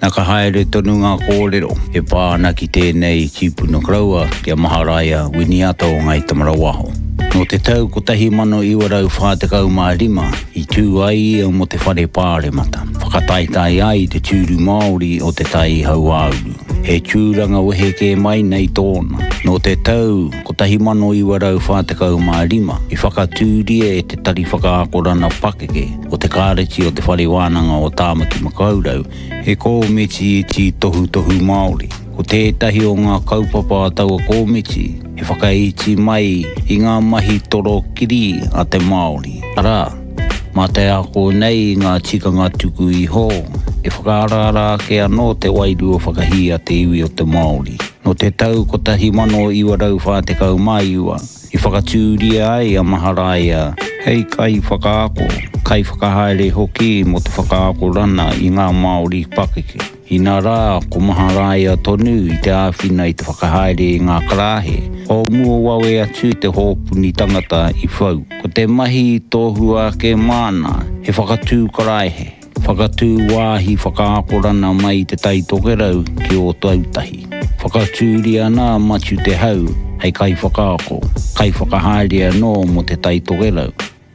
Naka haere tonu ngā kōrero, he pāna ki tēnei tipu no kraua kia maharaia winiata o ngai tamarawaho. No te tau ko tahi mano iwarau whātekau mā rima, I tū ai au mo te whare pāre mata. Whakataitai ai te tūru Māori o te tai hau auru. He tūranga wehe ke mai nei tōna. No te tau ko tahi mano iwarau whātekau mā rima, I whakatūria e te tari whakaakorana pakeke o te kāreti o te whare wānanga o Tāmaki Makaurau, he kōmeti I ti tohu Māori. Ko tētahi o ngā kaupapa taua kōmeti, he whakaiti mai I ngā mahi toro kiri a te Māori. Arā, mā te ako nei ngā tikanga tuku iho, e whakaarara ke anō te wairu o whakahia te iwi o te Māori. No te tau ko tahi mano iwarau whātekau maiua, I whakatūria ai a maharaia, hei kai whakaako, kai whakahaere hoki mo te whakaako rana I ngā Māori pakeke. I nā rā ko maharaia tonu I te āwhina I te whakahaere I ngā karahe, o mua wawe atu te hōpuni tangata I whau. Ko te mahi tōhua ke māna, he whakatū karaihe. Whakatū wāhi whakaakorana mai te taitokerau ki o tautahi. Whakatūri ana matu te hau, hei kai whakaako, kai whakahaere anō mo te taitokerau.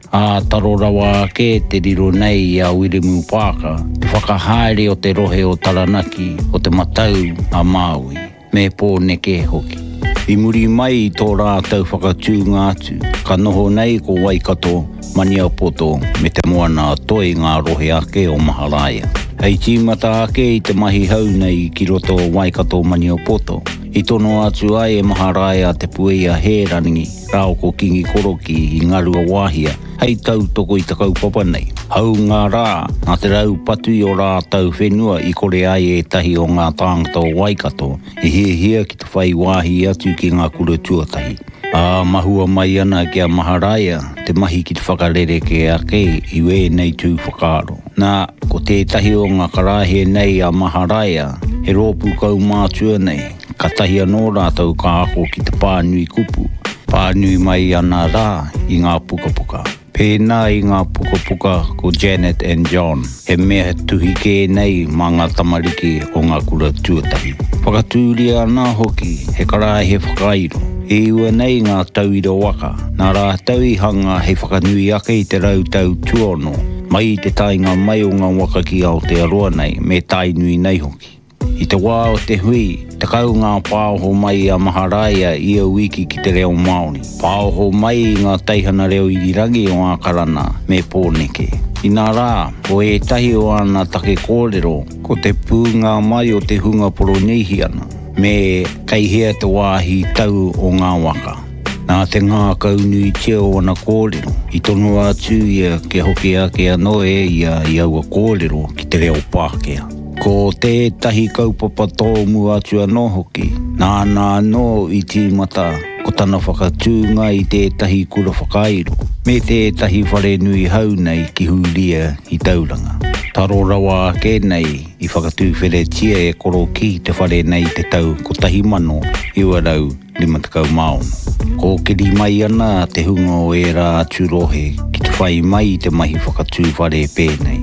A taro rawa ke te riro nei a Wirimu Pāka, te whakahaere o te rohe o Taranaki, o te matau a Māui, me pōneke hoki. I muri mai tō rātau whakatū ngātu, ka noho nei ko Waikato, Maniapoto, me te moana toi ngā rohe ake o Maharaia. Hei tīmata ake I te mahi hau nei ki roto o Waikato, Maniapoto, I tono atu ai e Maharaia te puea hērangi, rao ko kingi koroki I ngarua wāhia, hei tau toko I te kaupapa nei. Hau ngā rā, ngā te rau patu I o rā tau whenua I kore ai e tahi o ngā tāngata o Waikato, I hia ki te whai wāhi atu ki ngā kura tuatahi. A mahua mai ana ki a Maharaia, te mahi ki te whakarere ke ake I we nei tū whakaro. Nā, ko tētahi o ngā karahe nei a Maharaia, he rōpu kau mātua nei, ka tahi anō rātau ka ako ki te pānui kupu. Pānui mai ana rā I ngā pukapuka. Pēnā I ngā pukapuka ko Janet and John, he mea tuhi ke nei mā ngā tamariki o ngā kura tuatahi. Whakatūri ana hoki, he karahe whakairo. E ua nei ngā tauira waka, nā rā tauI hanga he whakanui ake I te rautau tuono, mai I te tainga mai o ngā waka ki Aotearoa nei, me tainui nei hoki. I te wā o te hui, te kau ngā pāoho mai a Maharaia I au wiki ki te reo Māori. Pāoho mai I ngā teihana reo irirangi o ngā karana, me pōneke. I nā rā, o e tahi o ana take kōrero, ko te pūngā mai o te hunga poronihi ana, me kaihea te wāhi tau o ngā waka. Nā te ngā kaunui tia o ana kōrero, I tono atu ia ke hoki ake anō e ia I aua kōrero ki te reo Pākea. Ko tētahi kaupapa tōmu atu anō hoki, nā no I tīmata, ko tana whakatūnga I tētahi kura whakairo, me tētahi whare nui hau nei ki huria I tauranga. Taro rawa ake nei I whakatū wheretia e koro ki te whare nei te tau ko tahi mano iwarau 50 maono. Ko kiri mai ana te hunga o e rā atu rohe ki te whai mai te mahi whakatū whare pēnei.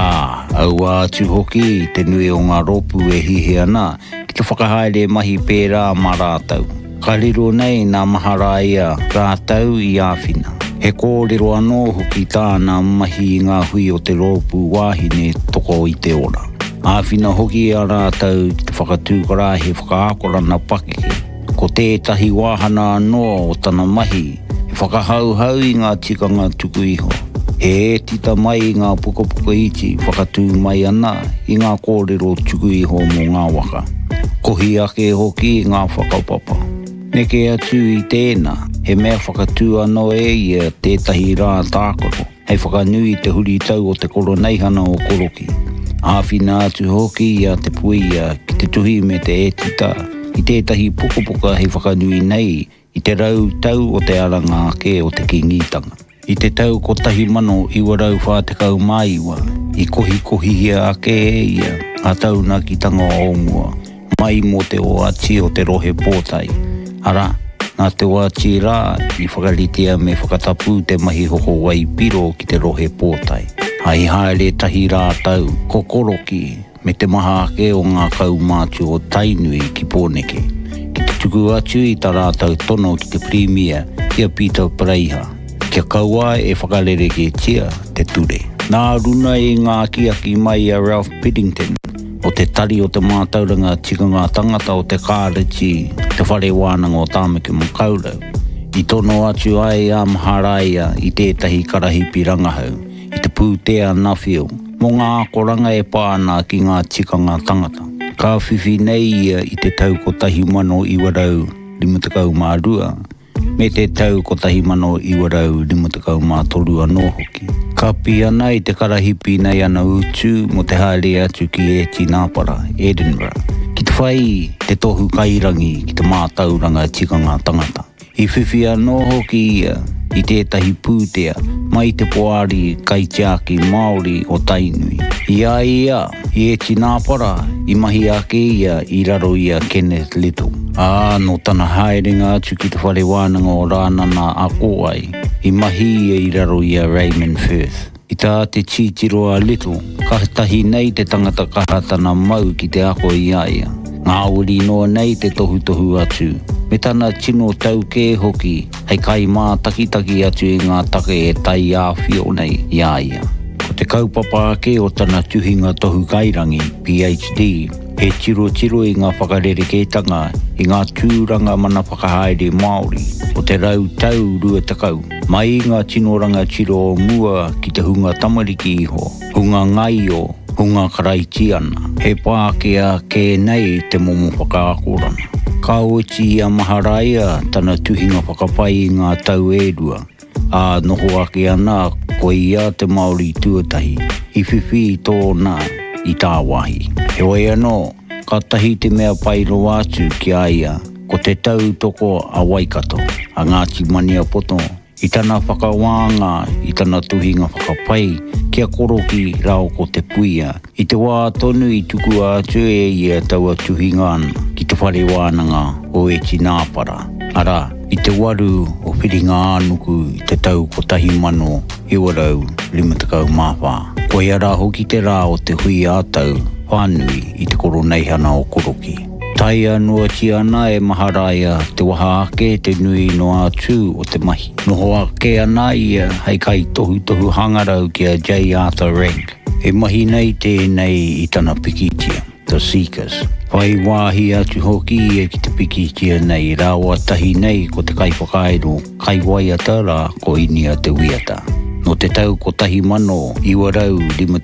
Au atu hoki te nui o ngā ropu e hihe ana ki te whakahaere mahi pērā mā rātau. Ka riro nei nā Maharaia rātau I āwhina. He kōrero anō hoki tāna mahi I ngā hui o te ropu wāhine toko I te ora. Āwhina hoki a rātau ki te whakatū karahe whakaakorana pakeke. Ko tētahi wāhana anō o tana mahi, he whakahauhau I ngā tikanga tuku iho. He tita mai I ngā pukapuka iti whakatū mai ana I ngā kōrero tuku iho mō ngā waka. Kohi ake hoki I ngā whakaupapa. Neke atu I tēnā, he mea whakatū anō e ia tētahi rā tākoro. Hei whakanui te huri tau o te koro neihana o koroki. Āwhina atu hoki ia te puia ki te tuhi me te tita. I tētahi pukapuka hei whakanui nei I te rau tau o te aranga ake o te kingitanga. I te tau ko tahi mano iwarau whātekau maiwa, I kohi hia ake e ia, a tauna ki tanga o mua, mai mo te o ati o te rohe pōtai. Ara, nā te o ati rā, I whakaritea me whakatapu te mahi hoko wai piro ki te rohe pōtai. Ai haere tahi rātau, kokoroki, me te maha ake o ngā kaumātu o Tainui ki Pōneke. Ki te tuku atu i tā rātau tono ki te Premier, kia Peter Pareiha. Kia kaua e whakalere ke tia te ture. Nā runa e ngā kiaki mai a Ralph Piddington, o te tari o te mātauranga tikanga tangata o te kāreti, te whare wānanga o Tāmaki Makaurau. I tono atu ai a Maharaia i tētahi karahipi rangahau, i te pūtea Nuffield, mō ngā koranga e pāna ki ngā tikanga tangata. Ka whiwhi nei ia i te tau ko tahi mano iwarau 52, me te tau ko tahi mano iwarau 53 anō hoki. Ka pia ana i te karahipi nei ana utu mo te haere atu ki e Tinapara, Edinburgh. Ki te whai te tohu kairangi ki te mātauranga tikanga tangata. I whiwhi anō hoki ia i tētahi pūtea mai te poari kaitiaki Māori o Tainui. Ia i e Tinapara i mahi ake ia i raro ia Kenneth Little. No tana haerenga atu ki te whare wānanga o Rānana ako ai, i mahi ia i raro ia Raymond Firth. I tā te titiroa Little, ka tahi nei te tangata kahatana mau ki te ako ia. Ngā uri noa nei te tohu atu, me tana tino tau ke hoki, hei kai mā takitaki atu i ngā take e tai āwhio nei ia. Ko te kaupapa ake o tana tuhinga tohu kairangi, PhD, he tiro i ngā whakarereketanga i ngā tūranga mana whakahaere Māori, o te rau tau 20, mai ngā tinoranga tiro o mua ki te hunga tamariki iho, hunga ngaio, hunga karaitiana, he pākea ke nei te momo whakaakorana. Ka oti a Maharaia tana tuhinga whakapai i ngā tau erua, noho ake ana ko ia te Māori tuatahi, i whiwhi tōna i tā wahi. He oi anō, ka tahi te mea pairo atu ki aia, ko te tau toko a Waikato, a Ngāti Mania Poto, i tana whakawanga, i tana tuhinga whakapai, kia koroki rao ko te puia, i te wā tonu i tuku atu e ia taua tuhinga ana, ki te whare wānanga o e Tinapara. Ara, i te waru o whiringa anuku i te tau ko tahi mano, iwarau 54. Ko ia rā hoki te rā o te hui ātau, whānui i te koroneihana o koroki. Tai anua ti ana e Maharaia te waha ake te nui no atu o te mahi. Noho ake ana ia hei kai tohu hangarau ki a J. Arthur Rank. E mahi nei tēnei i tana pikitia, The Seekers. Whai wāhi atu hoki e ki te pikitia nei rāua tahi nei ko te kai whakaero, kai waiatara ko inia te wiata. No te tau ko tahi mano, iwarau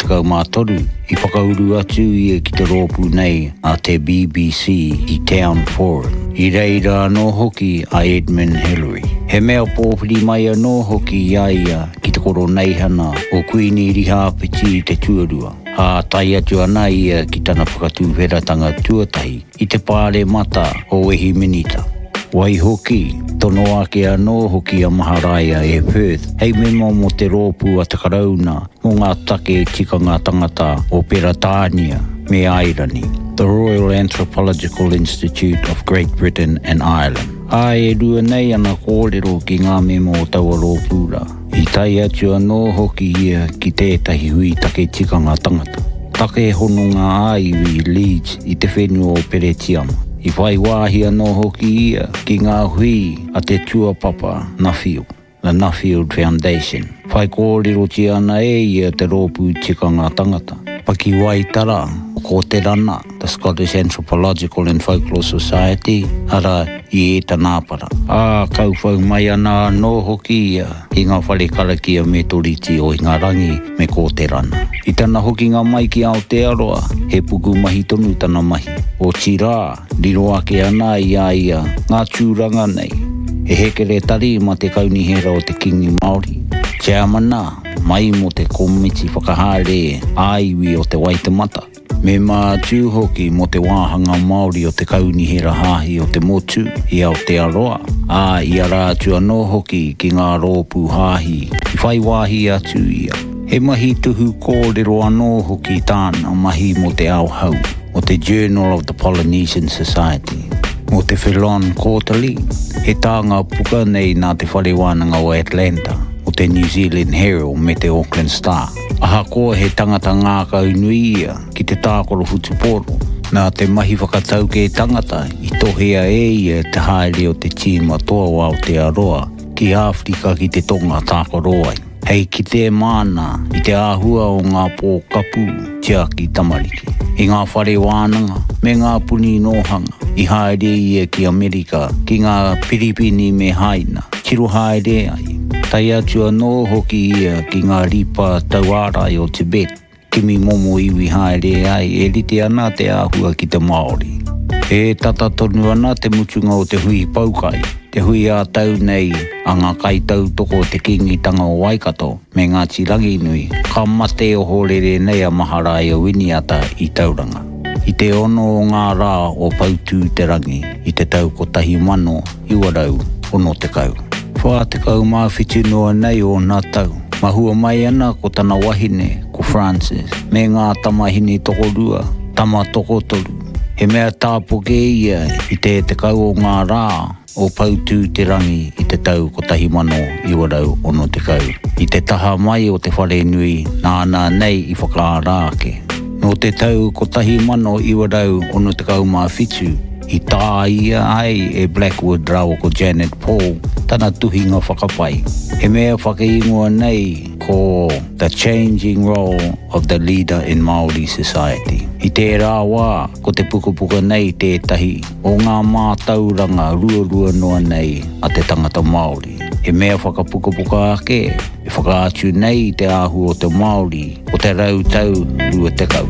53, i whakauru atu ia ki te rōpū nei a te BBC i Town Forum. I reira anō hoki a Edmund Hillary. He mea pōpiri mai anō hoki ia ki te koroneihana o Queenie Rihāpiti te tuarua. Tai atu ana ia ki tana whakatūweratanga tuatahi i te pāre mata o Wehi Minita. Wai hoki, tono ake anō hoki a Maharaia e Perth, hei memo mo te rōpū a te karauna mo ngā take tikanga tangata o Peratania me Airani, the Royal Anthropological Institute of Great Britain and Ireland. E rua nei ana kōrero ki ngā memo o taua rōpūra. I tai atu anō hoki ia ki tētahi hui take tikanga tangata. Take hononga aiwi Leeds i te whenua o Peretiama. I whai wāhi anō hoki ia ki ngā hui a te tuapapa Nuffield, the Nuffield Foundation. Whai kōrero ti ana e ia te rōpū tikanga tangata. Paki wai tara, ko te rana, the Scottish Anthropological and Folklore Society, ara i e Tinapara. Kau whau mai ana anō hoki ia i ngā whare karakia me toriti o Ingarangi me ko te rana. I tana hoki ngā mai ki Aotearoa, he puku mahi tonu tana mahi. O Tirā, riro ake ana ia ngā tūranga nei. E hekere tari ma te kaunihera o te kingi Māori. Te amana, mai mo te komiti whakahaere aiwi o te Waitemata. Me mā tū hoki mo te wāhanga Māori o te kaunihera hāhi o te motu i Aotearoa. I ara atu anō hoki ki ngā rōpū hāhi, i whai wāhi atu ia. He mahi tuhu kōrero anō hoki tāna mahi mo te auhau, o te Journal of the Polynesian Society. Mo te Whelon Quarterly, he tāngā puka nei nā te whare wānanga o Atlanta, o te te New Zealand Herald me te Auckland Star. Aha koa he tangata ngākau nui ia ki te tākoro Futuporo. Nā te mahi whakatau ke tangata i tohea ia te haere o te tīma toa o Aotearoa ki Afrika ki te tonga tākoro ai. Hei ki te mana i te āhua o ngā pō kapu tia ki Tamariki. I ngā whare wānanga me ngā puni nohanga i haere ia ki Amerika ki ngā Piripini me Haina. Tiro haere ai. Tai atu anō hoki ia ki ngā ripa tauarai o Tibet. Kimi momo iwi haere ai e rite ana te āhua ki te Māori. E tata tonu ana te mutunga o te hui paukai. Te hui a tau nei a ngā kaitau toko te kingitanga o Waikato me ngā tirangi nui. Ka mate o horere nei a Maharaea Winiata i tauranga. I te ono o ngā rā o Pautū te rangi i te tau ko tahi mano i warau ono te kau. Whā te kau mawhitu noa nei o nā tau. Mahua mai ana ko tana wahine ko Francis me ngā tamahini toko rua, tama toko toru. He mea tāpoke ia i te kau o ngā rā o Pautū te rangi i te tau ko tahi mano i warau ono te kau. I te taha mai o te whare nui nā nei i whakaarāke. No te tau ko tahi mano i warau ono te kau mawhitu i tā ia ai e Blackwood rau ko Janet Paul tana tuhinga whakapai. He mea whakaingoa nei ko the changing role of the leader in Māori society. I te rā wā ko te pukapuka nei tētahi o ngā mātauranga rua noa nei a te tangata Māori. He mea whakapukapuka ake e whakaatu nei te āhu o te Māori o te rautau rua te kau.